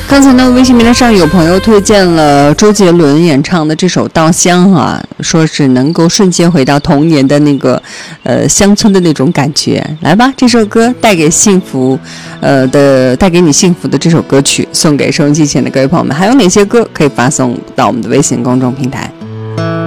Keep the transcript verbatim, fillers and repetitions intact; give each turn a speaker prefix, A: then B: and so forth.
A: 刚才呢，微信平台上有朋友推荐了周杰伦演唱的这首《稻香》啊，说是能够瞬间回到童年的那个呃乡村的那种感觉。来吧，这首歌带给幸福，呃的带给你幸福的这首歌曲，送给收音机前的各位朋友们。还有哪些歌可以发送到我们的微信公众平台？